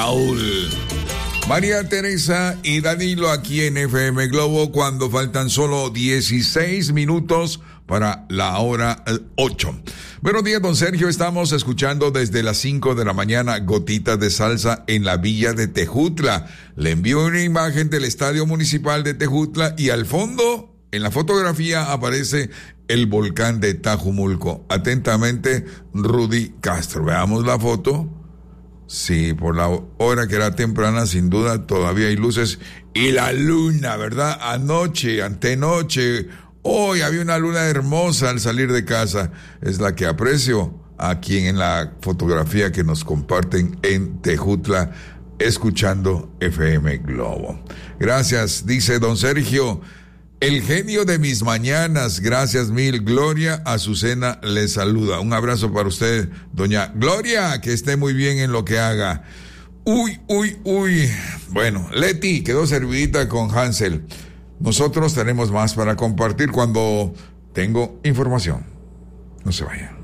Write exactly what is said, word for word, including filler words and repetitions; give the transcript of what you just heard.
Raúl. María Teresa y Danilo aquí en F M Globo cuando faltan solo dieciséis minutos para la hora ocho. Buenos días, don Sergio. Estamos escuchando desde las cinco de la mañana Gotitas de Salsa en la villa de Tejutla. Le envío una imagen del Estadio Municipal de Tejutla y al fondo, en la fotografía, aparece el volcán de Tajumulco. Atentamente, Rudy Castro. Veamos la foto. Sí, por la hora que era temprana, sin duda, todavía hay luces. Y la luna, ¿verdad? Anoche, antenoche, hoy había una luna hermosa al salir de casa. Es la que aprecio aquí en la fotografía que nos comparten en Tejutla, escuchando F M Globo. Gracias, dice don Sergio. El genio de mis mañanas, gracias mil. Gloria Azucena le saluda. Un abrazo para usted, doña Gloria, que esté muy bien en lo que haga. Uy, uy, uy. Bueno, Leti quedó servidita con Hansel. Nosotros tenemos más para compartir cuando tengo información. No se vayan.